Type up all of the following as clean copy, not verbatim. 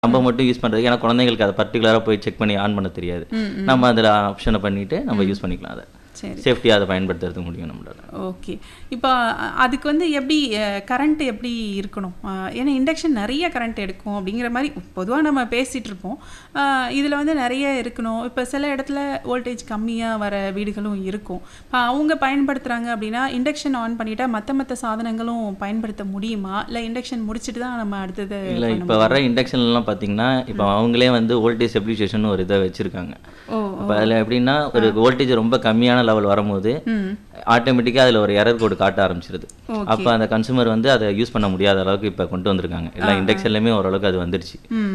நம்ம மட்டும் யூஸ் பண்ணுறது, ஏன்னா குழந்தைங்களுக்கு அதை பர்டிகுலராக போய் செக் பண்ணி ஆன் பண்ண தெரியாது. நம்ம அதில் ஆப்ஷனை பண்ணிவிட்டு நம்ம யூஸ் பண்ணிக்கலாம். அதை சேஃப்டியாக அதை பயன்படுத்துறதுக்கு முடியும் நம்மளால. ஓகே. இப்போ அதுக்கு வந்து எப்படி கரண்ட் எப்படி இருக்கணும்? ஏன்னா இண்டக்ஷன் நிறைய கரண்ட் எடுக்கும் அப்படிங்கிற மாதிரி பொதுவாக நம்ம பேசிகிட்டு இருப்போம். இதில் வந்து நிறைய இருக்கணும். இப்போ சில இடத்துல வோல்டேஜ் கம்மியாக வர வீடுகளும் இருக்கும். இப்போ அவங்க பயன்படுத்துகிறாங்க அப்படின்னா இண்டக்ஷன் ஆன் பண்ணிட்டா மற்ற சாதனங்களும் பயன்படுத்த முடியுமா, இல்லை இண்டக்ஷன் முடிச்சுட்டு தான் நம்ம அடுத்தது? இல்லை, இப்போ வர இண்டக்ஷன்லாம் பார்த்தீங்கன்னா இப்போ அவங்களே வந்து வோல்டேஜ் ஸ்டெபிலைசேஷன் ஒரு இதை வச்சுருக்காங்க. இப்போ அதில் எப்படின்னா ஒரு வோல்டேஜ் ரொம்ப கம்மியான லெவல் வரும்போது ஆட்டோமேட்டிக்காக அதில் ஒரு எரர் கோடு காட்ட ஆரம்பிச்சிருது. அப்போ அந்த கன்சூமர் வந்து அதை யூஸ் பண்ண முடியாத அளவுக்கு இப்போ கொண்டு வந்திருக்காங்க. எல்லா இண்டக்ஷன்லையுமே ஓரளவுக்கு அது வந்துடுச்சு.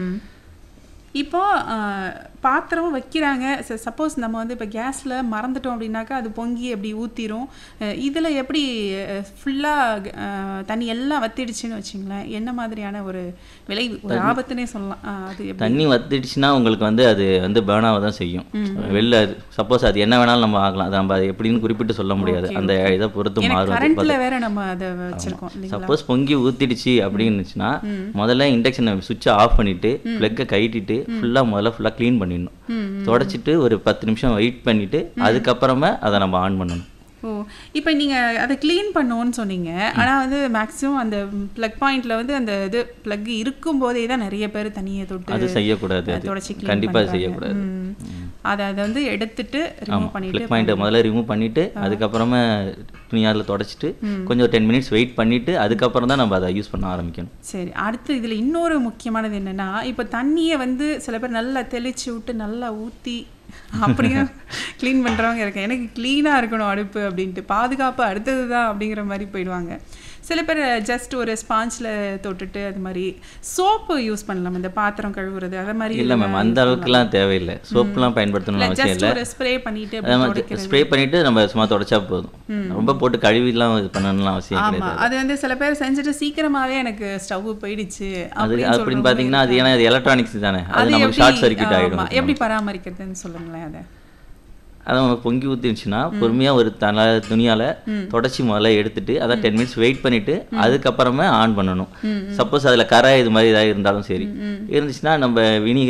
இப்போ பாத்திரம் வைக்கிறாங்க, சப்போஸ் நம்ம வந்து இப்போ கேஸில் மறந்துட்டோம் அப்படின்னாக்கா அது பொங்கி அப்படி ஊற்றிடும். இதில் எப்படி ஃபுல்லாக தண்ணி எல்லாம் வத்திடுச்சுன்னு வச்சுங்களேன், என்ன மாதிரியான ஒரு விளைவு, ஒரு ஆபத்துனே சொல்லலாம். அது தண்ணி வத்திடுச்சுன்னா உங்களுக்கு வந்து அது வந்து பேர்னாக தான் செய்யும். வெளில சப்போஸ் அது என்ன வேணாலும் நம்ம ஆகலாம். அது நம்ம அது எப்படின்னு குறிப்பிட்டு சொல்ல முடியாது. அந்த இதை பொறுத்து மாறும். கரண்ட்ல வேற நம்ம அதை வச்சிருக்கோம். சப்போஸ் பொங்கி ஊற்றிடுச்சு அப்படின்னுச்சுன்னா முதல்ல இண்டக்ஷனை சுவிட்சை ஆஃப் பண்ணிவிட்டு ப்ளக்கை கைட்டிட்டு ஃபுல்லாக க்ளீன் பண்ணிடணும். தொடச்சிட்டு ஒரு 10 நிமிஷம் வெயிட் பண்ணிட்டு அதுக்கப்புறமா அதை நம்ம ஆன் பண்ணணும். ஓ, இப்போ நீங்கள் அதை க்ளீன் பண்ணுவோன்னு சொன்னீங்க. ஆனால் வந்து மேக்ஸிமம் அந்த ப்ளக் பாயிண்டில் வந்து அந்த இது ப்ளக் இருக்கும்போதே தான் நிறைய பேர் தண்ணியை தொட்டு அது செய்யக்கூடாது. தொடச்சி கண்டிப்பாக செய்யக்கூடாது. அதை வந்து எடுத்துட்டு ரிமூவ் பண்ணிட்டு ப்ளக் பாயிண்ட்டை முதல்ல ரிமூவ் பண்ணிவிட்டு அதுக்கப்புறமா துணியால் தொடச்சிட்டு கொஞ்சம் 10 மினிட்ஸ் வெயிட் பண்ணிவிட்டு அதுக்கப்புறம் தான் நம்ம அதை யூஸ் பண்ண ஆரம்பிக்கணும். சரி, அடுத்து இதில் இன்னொரு முக்கியமானது என்னென்னா, இப்போ தண்ணியை வந்து சில பேர் நல்லா தெளித்து விட்டு நல்லா ஊற்றி அப்படியே க்ளீன் பண்ணுறவங்க இருக்கேன். எனக்கு க்ளீனாக இருக்கணும் அடுப்பு அப்படின்ட்டு, பாதுகாப்பு அடுத்தது தான் அப்படிங்கிற மாதிரி போயிடுவாங்க. சில பேர் ஜஸ்ட் ஒரு ஸ்பாஞ்சில் தொட்டுட்டு அது மாதிரி சோப்பு யூஸ் பண்ணலாம் இந்த பாத்திரம் கழுவுறது, அது மாதிரி. இல்லை மேம், அந்த அளவுக்குலாம் தேவையில்லை. சோப்புலாம் பயன்படுத்தணும்னு அவசியம் இல்லை. ஒரு ஸ்ப்ரே பண்ணிட்டு ஸ்ப்ரே பண்ணிட்டு நம்ம சும்மா தொடச்சா போதும். ரொம்ப போட்டு கழுவிலாம் இது பண்ணணும்லாம் அவசியம் கிடையாது. அது வந்து சில பேர் செஞ்சுட்டு சீக்கிரமாகவே எனக்கு ஸ்டவ் போயிடுச்சு அது அப்படின்னு பார்த்தீங்கன்னா அது ஏன்னா அது எலக்ட்ரானிக்ஸ் தானே, அது நமக்கு ஷார்ட் சர்க்யூட் ஆகிடும். எப்படி பராமரிக்கிறதுன்னு சொல்லுங்களேன். அதை நம்ம பொங்கி ஊற்றிருச்சுன்னா பொறுமையாக ஒரு துணியால் தொடச்சி முதல்ல எடுத்துட்டு அதை 10 மினிட்ஸ் வெயிட் பண்ணிவிட்டு அதுக்கப்புறமா ஆன் பண்ணணும். சப்போஸ் அதில் கரை இது மாதிரி ஏதாவது இருந்தாலும் சரி இருந்துச்சுன்னா நம்ம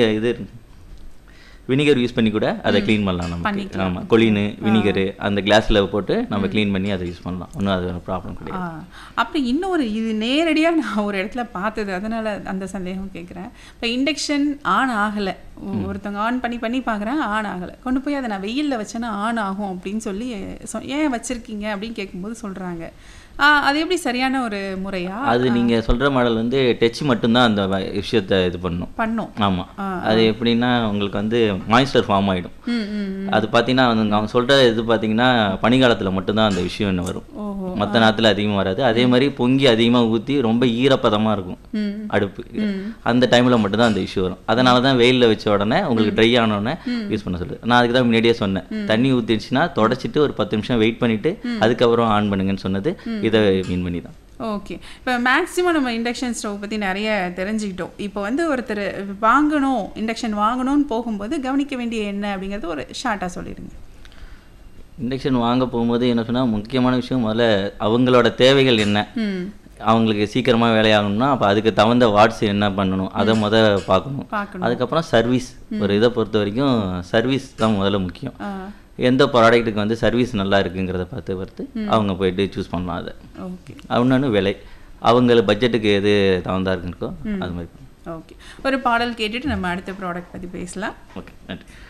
வினிகர் யூஸ் பண்ணி கூட அதை க்ளீன் பண்ணலாம். நம்ம ஆமாம், கொலினு வினிகரு அந்த கிளாஸில் போட்டு நம்ம க்ளீன் பண்ணி அதை யூஸ் பண்ணலாம். ஒன்றும் அது ஒரு ப்ராப்ளம் கிடையாது. அப்படி இன்னொரு இது நேரடியாக நான் ஒரு இடத்துல பார்த்தது, அதனால் அந்த சந்தேகம் கேட்குறேன். இப்போ இண்டக்ஷன் ஆன் ஆகலை, ஒருத்தவங்க ஆன் பண்ணி பார்க்குறேன், ஆன் ஆகலை. கொண்டு போய் அதை நான் வெயிலில் வச்சேன்னா ஆன் ஆகும் அப்படின்னு சொல்லி ஏன் வச்சுருக்கீங்க அப்படின்னு கேட்கும்போது சொல்கிறாங்க. அது எப்படி சரியான ஒரு முறையா? அது நீங்கள் சொல்கிற மாடல் வந்து டச் மட்டும்தான் அந்த விஷயத்தை இது பண்ணும். ஆமாம், அது எப்படின்னா உங்களுக்கு வந்து மாய்ஸ்டர் ஃபார்ம் ஆகிடும். அது பார்த்தீங்கன்னா அவங்க சொல்கிற இது பார்த்தீங்கன்னா பனிக்காலத்தில் மட்டும்தான் அந்த விஷயம் என்ன வரும், மற்ற நேரத்தில் அதிகமாக வராது. அதே மாதிரி பொங்கி அதிகமாக ஊற்றி ரொம்ப ஈரப்பதமாக இருக்கும் அடுப்பு, அந்த டைமில் மட்டும்தான் அந்த இஷ்யூ வரும். அதனால தான் வெயிலில் வச்ச உடனே உங்களுக்கு ட்ரை ஆனோடனே யூஸ் பண்ண சொல்லுது. நான் அதுக்கு தான் முன்னாடியே சொன்னேன், தண்ணி ஊற்றிடுச்சுன்னா தொடச்சிட்டு ஒரு 10 நிமிஷம் வெயிட் பண்ணிவிட்டு அதுக்கப்புறம் ஆன் பண்ணுங்கன்னு சொன்னது இதை மீன் பண்ணி தான். ஓகே. இப்போ மேக்ஸிமம் நம்ம இண்டக்ஷன் ஸ்டவ் பற்றி நிறைய தெரிஞ்சுக்கிட்டோம். இப்போ வந்து ஒருத்தர் வாங்கணும், இண்டக்ஷன் வாங்கணும்னு போகும்போது கவனிக்க வேண்டிய என்ன அப்படிங்கிறது ஒரு ஷார்ட்டாக சொல்லிடுங்க. இண்டக்ஷன் வாங்க போகும்போது என்ன சொன்னால் முக்கியமான விஷயம் முதல்ல அவங்களோட தேவைகள் என்ன, அவங்களுக்கு சீக்கிரமாக வேலையாகணும்னா அப்போ அதுக்கு தகுந்த வாட்ஸ் என்ன பண்ணணும் அதை பார்க்கணும். அதுக்கப்புறம் சர்வீஸ், ஒரு இதை பொறுத்த வரைக்கும் சர்வீஸ் தான் முதல்ல முக்கியம். எந்த ப்ராடக்ட்டுக்கு வந்து சர்வீஸ் நல்லா இருக்குங்கிறத பார்த்து அவங்க போயிட்டு சூஸ் பண்ணலாம். அதை இன்னொன்று விலை, அவங்கள பட்ஜெட்டுக்கு எது தகுந்தா இருக்குங்கோ அது மாதிரி. ஓகே, ஒரு பாடல் கேட்டுட்டு நம்ம அடுத்த ப்ராடக்ட் பற்றி பேசலாம். ஓகே, நன்றி.